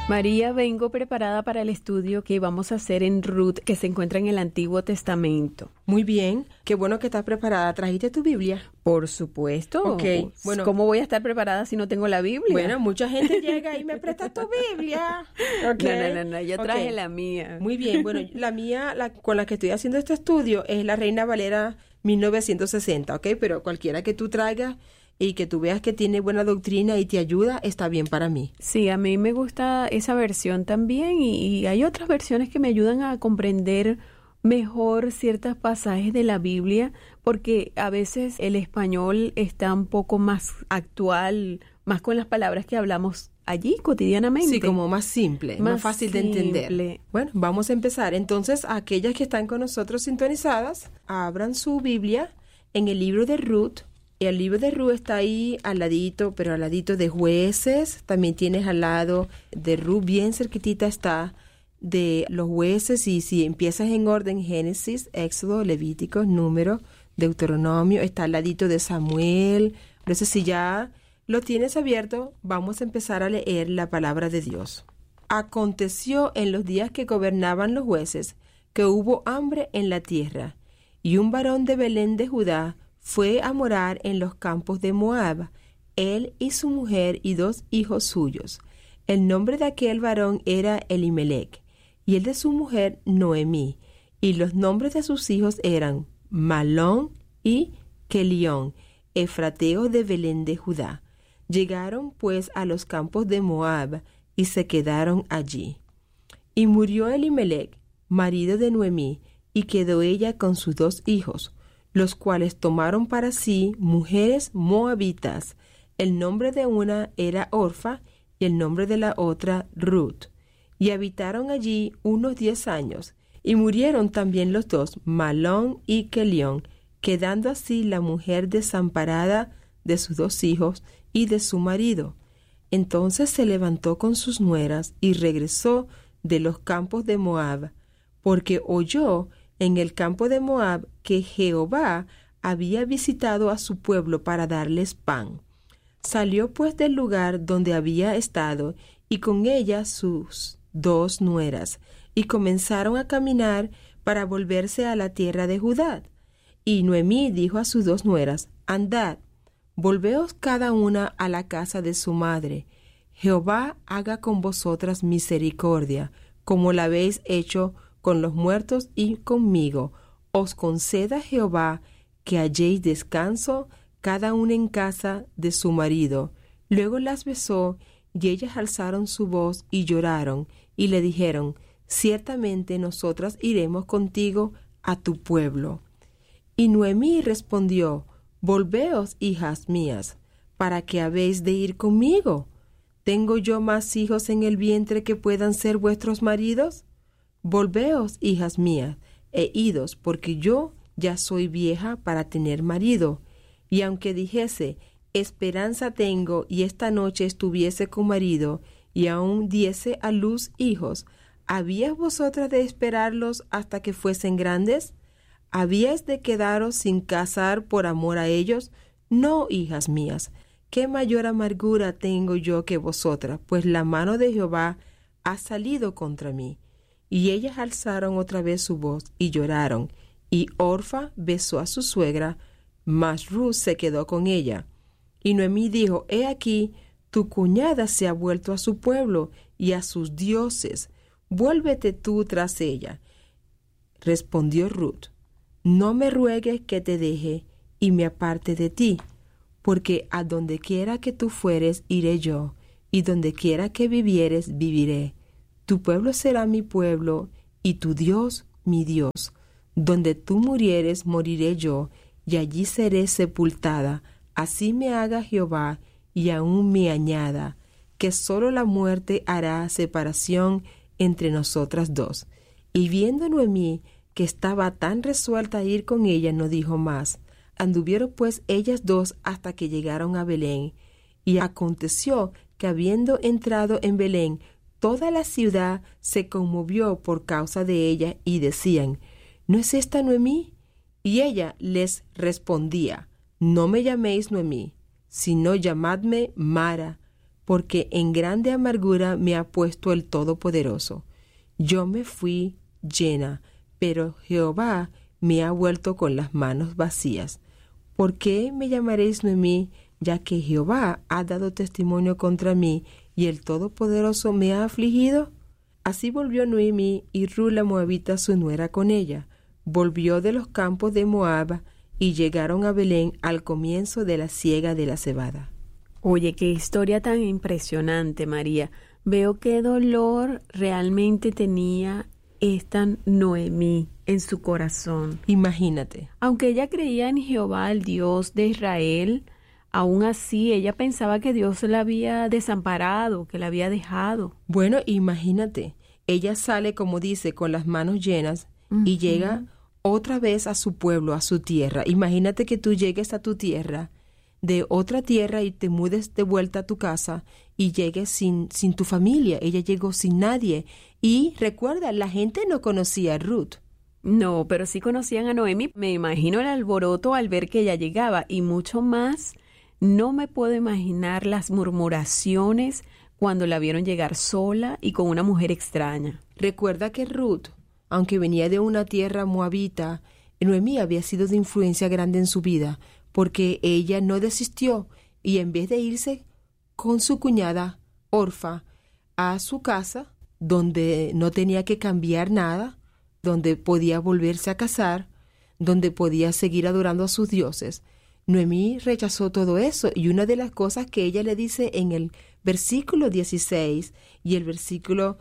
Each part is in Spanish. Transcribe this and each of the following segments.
María, vengo preparada para el estudio que vamos a hacer en Ruth, que se encuentra en el Antiguo Testamento. Muy bien, qué bueno que estás preparada. ¿Trajiste tu Biblia? Por supuesto. Ok, bueno. ¿Cómo voy a estar preparada si no tengo la Biblia? Bueno, mucha gente llega y me presta tu Biblia. Okay. No, yo traje la mía. Muy bien, bueno, la mía, con la que estoy haciendo este estudio, es la Reina Valera 1960, ¿ok? Pero cualquiera que tú traigas y que tú veas que tiene buena doctrina y te ayuda, está bien para mí. Sí, a mí me gusta esa versión también y hay otras versiones que me ayudan a comprender mejor ciertos pasajes de la Biblia, porque a veces el español está un poco más actual, más con las palabras que hablamos allí cotidianamente. Sí, como más simple, más fácil de entender. Bueno, vamos a empezar. Entonces, aquellas que están con nosotros sintonizadas, abran su Biblia en el libro de Ruth. El libro de Ruth está ahí al ladito, pero al ladito de Jueces. También tienes al lado de Ruth, bien cerquitita está de los Jueces. Y si empiezas en orden, Génesis, Éxodo, Levítico, Número, Deuteronomio, está al ladito de Samuel. Entonces, si ya lo tienes abierto, vamos a empezar a leer la palabra de Dios. Aconteció en los días que gobernaban los jueces, que hubo hambre en la tierra, y un varón de Belén de Judá fue a morar en los campos de Moab, él y su mujer y 2 hijos suyos. El nombre de aquel varón era Elimelech, y el de su mujer Noemí, y los nombres de sus hijos eran Malón y Kelión, efrateos de Belén de Judá. Llegaron pues a los campos de Moab, y se quedaron allí. Y murió Elimelech, marido de Noemí, y quedó ella con sus 2 hijos, los cuales tomaron para sí mujeres moabitas. El nombre de una era Orfa y el nombre de la otra Ruth. Y habitaron allí unos 10 años, y murieron también los 2, Malón y Kelión, quedando así la mujer desamparada de sus 2 hijos y de su marido. Entonces se levantó con sus nueras y regresó de los campos de Moab, porque oyó en el campo de Moab que Jehová había visitado a su pueblo para darles pan. Salió pues del lugar donde había estado, y con ella sus 2 nueras, y comenzaron a caminar para volverse a la tierra de Judá. Y Noemí dijo a sus 2 nueras: Andad, volveos cada una a la casa de su madre. Jehová haga con vosotras misericordia, como la habéis hecho con los muertos y conmigo. Os conceda Jehová que halléis descanso, cada una en casa de su marido. Luego las besó, y ellas alzaron su voz y lloraron, y le dijeron: Ciertamente nosotras iremos contigo a tu pueblo. Y Noemí respondió: Volveos, hijas mías, ¿para qué habéis de ir conmigo? ¿Tengo yo más hijos en el vientre que puedan ser vuestros maridos? Volveos, hijas mías, e idos, porque yo ya soy vieja para tener marido. Y aunque dijese: Esperanza tengo, y esta noche estuviese con marido, y aún diese a luz hijos, ¿habíais vosotras de esperarlos hasta que fuesen grandes? ¿Habíais de quedaros sin casar por amor a ellos? No, hijas mías, ¿qué mayor amargura tengo yo que vosotras? Pues la mano de Jehová ha salido contra mí. Y ellas alzaron otra vez su voz y lloraron, y Orfa besó a su suegra, mas Ruth se quedó con ella. Y Noemí dijo: He aquí, tu cuñada se ha vuelto a su pueblo y a sus dioses. Vuélvete tú tras ella. Respondió Ruth: No me ruegues que te deje y me aparte de ti, porque a donde quiera que tú fueres, iré yo, y donde quiera que vivieres, viviré. Tu pueblo será mi pueblo, y tu Dios mi Dios. Donde tú murieres, moriré yo, y allí seré sepultada. Así me haga Jehová, y aún me añada, que sólo la muerte hará separación entre nosotras 2. Y viendo Noemí que estaba tan resuelta a ir con ella, no dijo más. Anduvieron pues ellas 2 hasta que llegaron a Belén. Y aconteció que habiendo entrado en Belén, toda la ciudad se conmovió por causa de ella, y decían: ¿No es esta Noemí? Y ella les respondía: No me llaméis Noemí, sino llamadme Mara, porque en grande amargura me ha puesto el Todopoderoso. Yo me fui llena, pero Jehová me ha vuelto con las manos vacías. ¿Por qué me llamaréis Noemí, ya que Jehová ha dado testimonio contra mí y el Todopoderoso me ha afligido? Así volvió Noemí y Ruth la moabita su nuera con ella. Volvió de los campos de Moab y llegaron a Belén al comienzo de la siega de la cebada. Oye, qué historia tan impresionante, María. Veo qué dolor realmente tenía esta Noemí en su corazón. Imagínate. Aunque ella creía en Jehová, el Dios de Israel, aún así ella pensaba que Dios la había desamparado, que la había dejado. Bueno, imagínate. Ella sale, como dice, con las manos llenas y llega otra vez a su pueblo, a su tierra. Imagínate que tú llegues a tu tierra, de otra tierra, y te mudes de vuelta a tu casa y llegues sin tu familia. Ella llegó sin nadie. Y recuerda, la gente no conocía a Ruth. No, pero sí conocían a Noemí. Me imagino el alboroto al ver que ella llegaba y mucho más. No me puedo imaginar las murmuraciones cuando la vieron llegar sola y con una mujer extraña. Recuerda que Ruth, aunque venía de una tierra moabita, Noemí había sido de influencia grande en su vida, porque ella no desistió y en vez de irse con su cuñada Orfa a su casa, donde no tenía que cambiar nada, donde podía volverse a casar, donde podía seguir adorando a sus dioses, Noemí rechazó todo eso, y una de las cosas que ella le dice en el versículo 16 y el versículo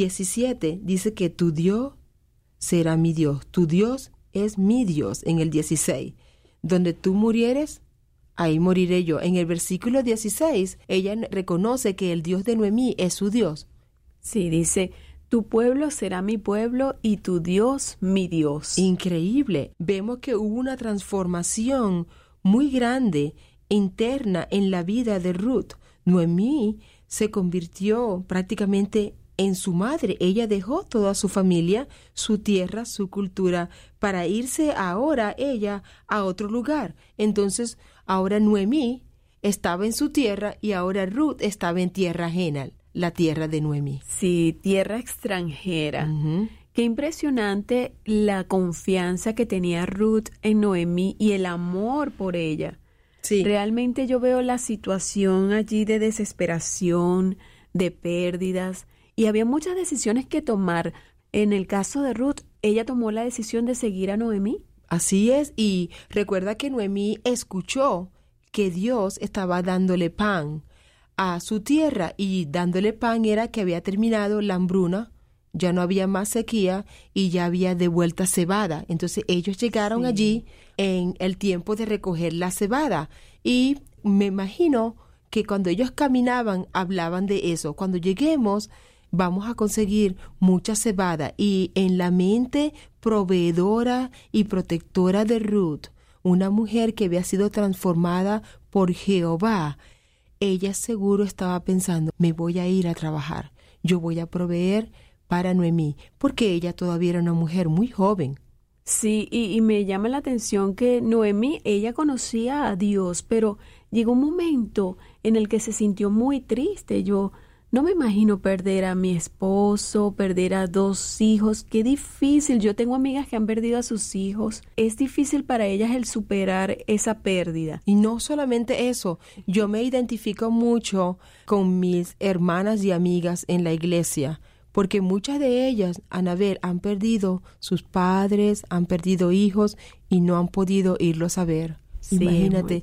17, dice que tu Dios será mi Dios, tu Dios es mi Dios, en el 16. Donde tú murieres, ahí moriré yo. En el versículo 16, ella reconoce que el Dios de Noemí es su Dios. Sí, dice, tu pueblo será mi pueblo y tu Dios mi Dios. Increíble. Vemos que hubo una transformación muy grande, interna, en la vida de Ruth. Noemí se convirtió prácticamente en su madre. Ella dejó toda su familia, su tierra, su cultura, para irse ahora ella a otro lugar. Entonces, ahora Noemí estaba en su tierra y ahora Ruth estaba en tierra ajena, la tierra de Noemí. Sí, tierra extranjera. Qué impresionante la confianza que tenía Ruth en Noemí y el amor por ella. Sí. Realmente yo veo la situación allí de desesperación, de pérdidas, y había muchas decisiones que tomar. En el caso de Ruth, ella tomó la decisión de seguir a Noemí. Así es, y recuerda que Noemí escuchó que Dios estaba dándole pan a su tierra, y dándole pan era que había terminado la hambruna, ya no había más sequía y ya había de vuelta cebada. Entonces ellos llegaron allí en el tiempo de recoger la cebada, y me imagino que cuando ellos caminaban hablaban de eso. Cuando lleguemos vamos a conseguir mucha cebada. Y en la mente proveedora y protectora de Ruth, una mujer que había sido transformada por Jehová, ella seguro estaba pensando, me voy a ir a trabajar, yo voy a proveer para Noemí, porque ella todavía era una mujer muy joven. Sí, y me llama la atención que Noemí, ella conocía a Dios, pero llegó un momento en el que se sintió muy triste. Yo no me imagino perder a mi esposo, perder a 2 hijos. Qué difícil. Yo tengo amigas que han perdido a sus hijos. Es difícil para ellas el superar esa pérdida. Y no solamente eso, yo me identifico mucho con mis hermanas y amigas en la iglesia, porque muchas de ellas, Anabel, han perdido sus padres, han perdido hijos y no han podido irlos a ver. Sí, imagínate,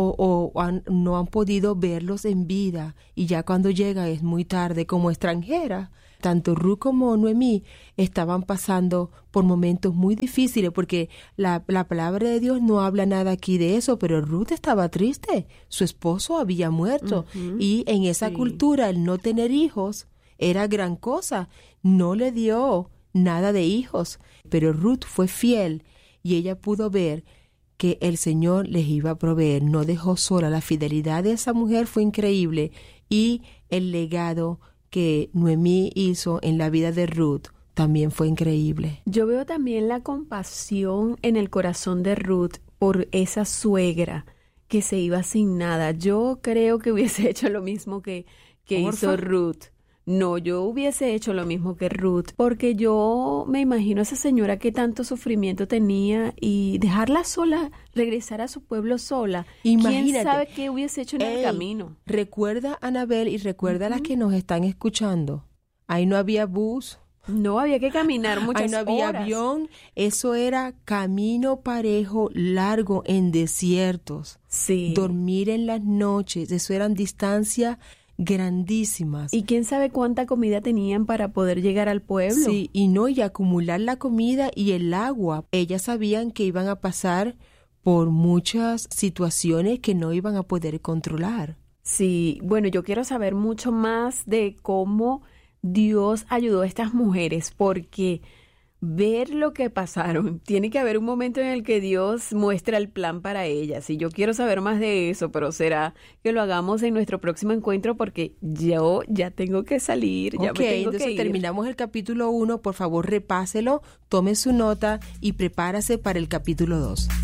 no han podido verlos en vida, y ya cuando llega es muy tarde. Como extranjera, tanto Ruth como Noemí estaban pasando por momentos muy difíciles, porque la palabra de Dios no habla nada aquí de eso, pero Ruth estaba triste, su esposo había muerto, y en esa cultura el no tener hijos era gran cosa. No le dio nada de hijos, pero Ruth fue fiel y ella pudo ver que el Señor les iba a proveer. No dejó sola. La fidelidad de esa mujer fue increíble, y el legado que Noemí hizo en la vida de Ruth también fue increíble. Yo veo también la compasión en el corazón de Ruth por esa suegra que se iba sin nada. Yo creo que hubiese hecho lo mismo que que hizo Ruth. No, yo hubiese hecho lo mismo que Ruth, porque yo me imagino a esa señora que tanto sufrimiento tenía y dejarla sola, regresar a su pueblo sola. Imagínate. ¿Quién sabe qué hubiese hecho en el camino? Recuerda, Anabel, y recuerda a las que nos están escuchando. Ahí no había bus. No, había que caminar muchas horas. Ahí no había avión. Eso era camino parejo, largo, en desiertos. Sí. Dormir en las noches. Eso eran distancias grandísimas. Y quién sabe cuánta comida tenían para poder llegar al pueblo. Sí, y acumular la comida y el agua. Ellas sabían que iban a pasar por muchas situaciones que no iban a poder controlar. Sí, bueno, yo quiero saber mucho más de cómo Dios ayudó a estas mujeres, porque ver lo que pasaron, tiene que haber un momento en el que Dios muestra el plan para ellas, y yo quiero saber más de eso, pero será que lo hagamos en nuestro próximo encuentro, porque yo ya tengo que salir, ya me tengo entonces que ir. Terminamos el capítulo 1, por favor repáselo, tome su nota y prepárase para el capítulo 2.